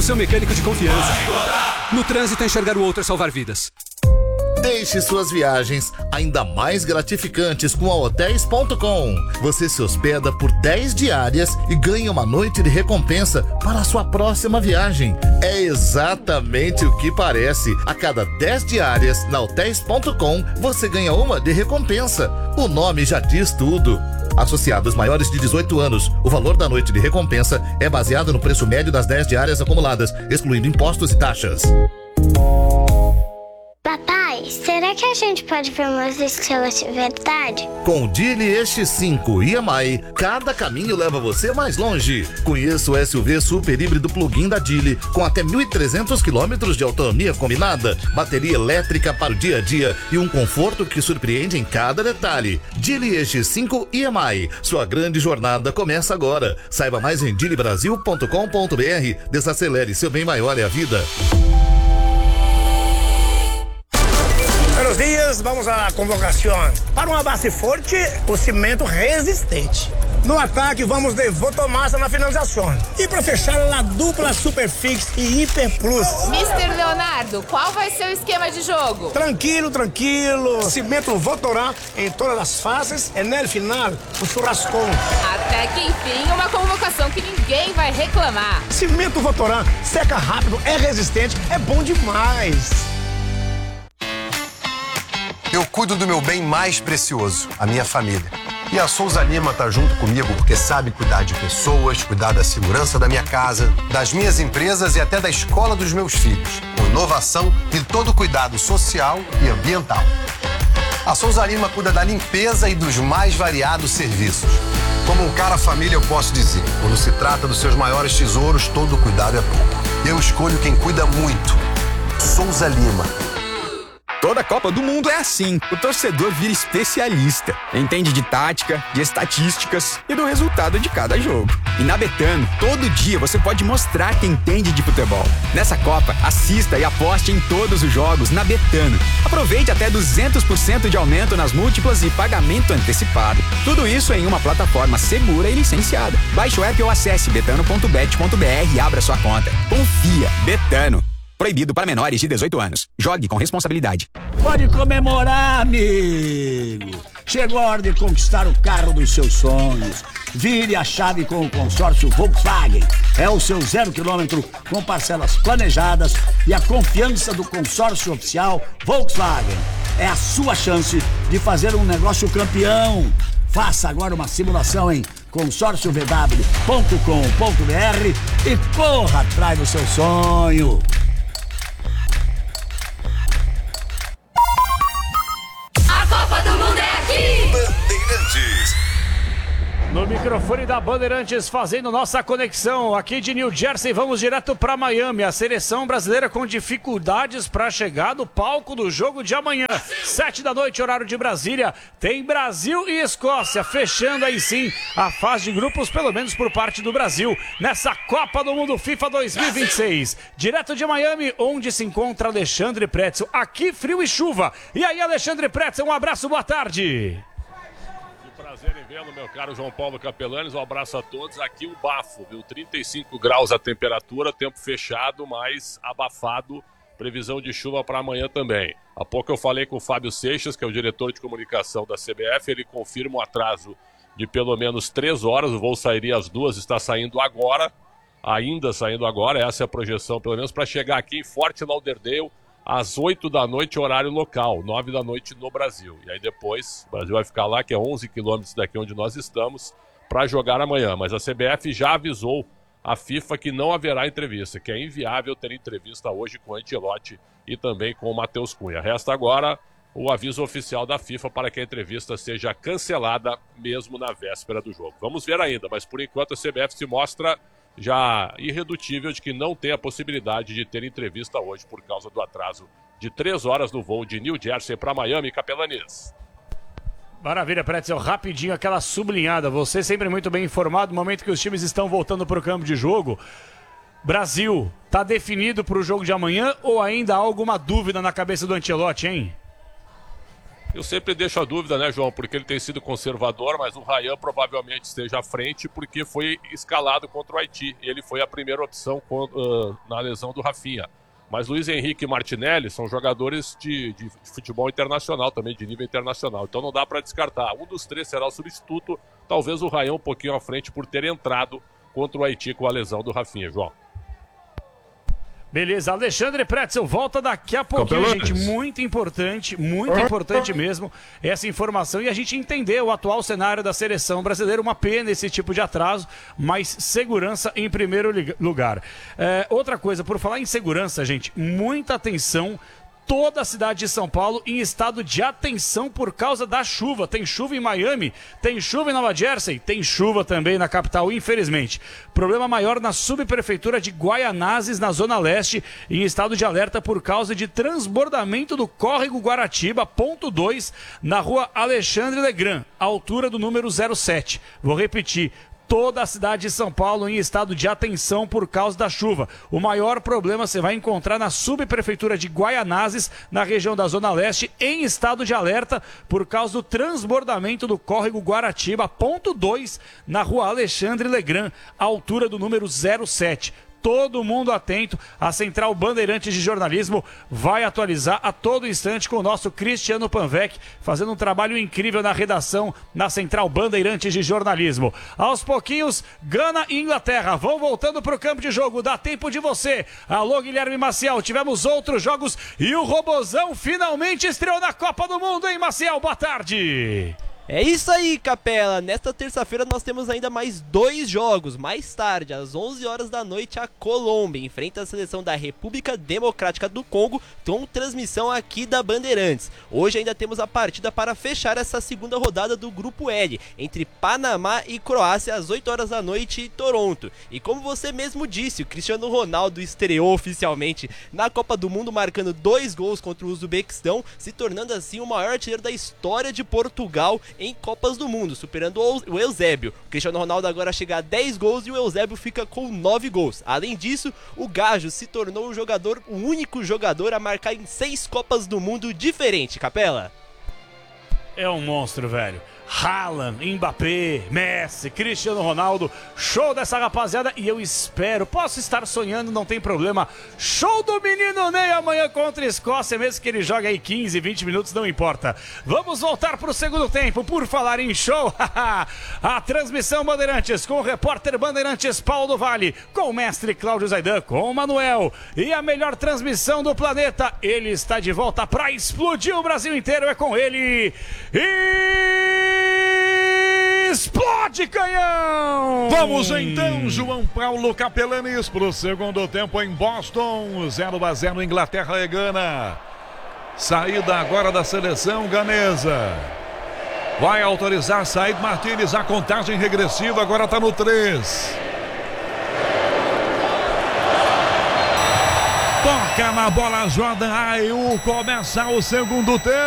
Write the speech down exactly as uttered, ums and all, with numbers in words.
do seu mecânico de confiança. No trânsito, enxergar o outro é salvar vidas. Deixe suas viagens ainda mais gratificantes com a hotéis ponto com. Você se hospeda por dez diárias e ganha uma noite de recompensa para a sua próxima viagem. É exatamente o que parece. A cada dez diárias na hotéis ponto com, você ganha uma de recompensa. O nome já diz tudo. Associados maiores de dezoito anos, o valor da noite de recompensa é baseado no preço médio das dez diárias acumuladas, excluindo impostos e taxas. Papai, será que a gente pode ver umas estrelas de verdade? Com o Geely E X cinco e M I, cada caminho leva você mais longe. Conheça o S U V super híbrido plug-in da Geely, com até mil e trezentos quilômetros de autonomia combinada, bateria elétrica para o dia a dia e um conforto que surpreende em cada detalhe. Geely E X cinco e M I, sua grande jornada começa agora. Saiba mais em geely brasil ponto com ponto b r. Desacelere, seu bem maior é a vida. Buenos dias, vamos à convocação. Para uma base forte, o cimento resistente. No ataque, vamos de Votomassa na finalização. E para fechar, a dupla Superfix e Hiper Plus. mister Leonardo, qual vai ser o esquema de jogo? Tranquilo, tranquilo. Cimento Votorá em todas as fases e no final, o churrascão. Até que enfim, uma convocação que ninguém vai reclamar. Cimento Votorá seca rápido, é resistente, é bom demais. Eu cuido do meu bem mais precioso, a minha família. E a Souza Lima tá junto comigo porque sabe cuidar de pessoas, cuidar da segurança da minha casa, das minhas empresas e até da escola dos meus filhos, com inovação e todo cuidado social e ambiental. A Souza Lima cuida da limpeza e dos mais variados serviços. Como um cara família, eu posso dizer, quando se trata dos seus maiores tesouros, todo cuidado é pouco. Eu escolho quem cuida muito. Souza Lima. Toda Copa do Mundo é assim. O torcedor vira especialista. Entende de tática, de estatísticas e do resultado de cada jogo. E na Betano, todo dia você pode mostrar que entende de futebol. Nessa Copa, assista e aposte em todos os jogos na Betano. Aproveite até duzentos por cento de aumento nas múltiplas e pagamento antecipado. Tudo isso em uma plataforma segura e licenciada. Baixe o app ou acesse betano ponto bet ponto b r e abra sua conta. Confia. Betano. Proibido para menores de dezoito anos. Jogue com responsabilidade. Pode comemorar, amigo. Chegou a hora de conquistar o carro dos seus sonhos. Vire a chave com o consórcio Volkswagen. É o seu zero quilômetro com parcelas planejadas e a confiança do consórcio oficial Volkswagen. É a sua chance de fazer um negócio campeão. Faça agora uma simulação em consórcio v w ponto com ponto b r e corra atrás do seu sonho. Bandeirantes. No microfone da Bandeirantes, fazendo nossa conexão aqui de New Jersey, vamos direto para Miami. A seleção brasileira com dificuldades para chegar no palco do jogo de amanhã. Sete da noite, horário de Brasília, tem Brasil e Escócia, fechando aí sim a fase de grupos, pelo menos por parte do Brasil, nessa Copa do Mundo FIFA dois mil e vinte e seis. Direto de Miami, onde se encontra Alexandre Pretzel. Aqui frio e chuva. E aí, Alexandre Pretzel, um abraço, boa tarde. Prazer em vê-lo, meu caro João Paulo Capelanes, um abraço a todos. Aqui o bafo, viu? trinta e cinco graus a temperatura, tempo fechado, mas abafado, previsão de chuva para amanhã também. Há pouco eu falei com o Fábio Seixas, que é o diretor de comunicação da C B F, ele confirma um atraso de pelo menos três horas, o voo sairia às duas, está saindo agora, ainda saindo agora, essa é a projeção, pelo menos para chegar aqui em Fort Lauderdale, às oito da noite, horário local, nove da noite no Brasil. E aí depois, o Brasil vai ficar lá, que é onze quilômetros daqui onde nós estamos, para jogar amanhã. Mas a C B F já avisou a FIFA que não haverá entrevista, que é inviável ter entrevista hoje com o Ancelotti e também com o Matheus Cunha. Resta agora o aviso oficial da FIFA para que a entrevista seja cancelada mesmo na véspera do jogo. Vamos ver ainda, mas por enquanto a C B F se mostra já irredutível de que não tem a possibilidade de ter entrevista hoje por causa do atraso de três horas no voo de New Jersey para Miami, Capelanes. Maravilha, Pretzel, rapidinho aquela sublinhada, você sempre muito bem informado no momento que os times estão voltando para o campo de jogo. Brasil, tá definido para o jogo de amanhã ou ainda há alguma dúvida na cabeça do Ancelotti, hein? Eu sempre deixo a dúvida, né, João, porque ele tem sido conservador, mas o Ryan provavelmente esteja à frente porque foi escalado contra o Haiti. Ele foi a primeira opção uh, na lesão do Rafinha. Mas Luiz Henrique e Martinelli são jogadores de, de futebol internacional também, de nível internacional. Então não dá para descartar. Um dos três será o substituto, talvez o Ryan um pouquinho à frente por ter entrado contra o Haiti com a lesão do Rafinha, João. Beleza, Alexandre Pretzel volta daqui a pouquinho, gente. Muito importante, muito importante mesmo essa informação e a gente entender o atual cenário da seleção brasileira. Uma pena esse tipo de atraso, mas segurança em primeiro lugar. É, outra coisa, por falar em segurança, gente, muita atenção. Toda a cidade de São Paulo em estado de atenção por causa da chuva. Tem chuva em Miami, tem chuva em Nova Jersey, tem chuva também na capital, infelizmente. Problema maior na subprefeitura de Guaianazes, na Zona Leste, em estado de alerta por causa de transbordamento do córrego Guaratiba, ponto dois, na rua Alexandre Legrand, altura do número zero sete. Vou repetir. Toda a cidade de São Paulo em estado de atenção por causa da chuva. O maior problema você vai encontrar na subprefeitura de Guaianazes, na região da Zona Leste, em estado de alerta por causa do transbordamento do córrego Guaratiba, ponto dois, na rua Alexandre Legrand, altura do número zero sete. Todo mundo atento, a Central Bandeirantes de Jornalismo vai atualizar a todo instante com o nosso Cristiano Panvec, fazendo um trabalho incrível na redação na Central Bandeirantes de Jornalismo. Aos pouquinhos, Gana e Inglaterra vão voltando para o campo de jogo, dá tempo de você. Alô, Guilherme Maciel, tivemos outros jogos e o Robozão finalmente estreou na Copa do Mundo, hein, Maciel? Boa tarde! É isso aí, Capela. Nesta terça-feira nós temos ainda mais dois jogos. Mais tarde, às onze horas da noite, a Colômbia enfrenta a seleção da República Democrática do Congo, com transmissão aqui da Bandeirantes. Hoje ainda temos a partida para fechar essa segunda rodada do Grupo L, entre Panamá e Croácia, às oito horas da noite em Toronto. E como você mesmo disse, o Cristiano Ronaldo estreou oficialmente na Copa do Mundo, marcando dois gols contra o Uzbequistão, se tornando assim o maior artilheiro da história de Portugal em Copas do Mundo, superando o Eusébio. O Cristiano Ronaldo agora chega a dez gols e o Eusébio fica com nove gols. Além disso, o Gajo se tornou o jogador, o único jogador a marcar em seis Copas do Mundo diferente, Capela. É um monstro, velho. Haaland, Mbappé, Messi, Cristiano Ronaldo, show dessa rapaziada e eu espero, posso estar sonhando, não tem problema, show do menino Ney amanhã contra a Escócia, mesmo que ele jogue aí quinze, vinte minutos, não importa. Vamos voltar para o segundo tempo, por falar em show, a transmissão Bandeirantes com o repórter Bandeirantes Paulo Vale, com o mestre Cláudio Zaidan, com o Manuel e a melhor transmissão do planeta, ele está de volta para explodir o Brasil inteiro, é com ele e... Explode, canhão! Vamos então, João Paulo Capelanes, para o segundo tempo em Boston, zero a zero, Inglaterra e Gana. Saída agora da seleção ganesa. Vai autorizar Said Martínez, a contagem regressiva agora está no três. Toca na bola Jordan Ayew, começa o segundo tempo.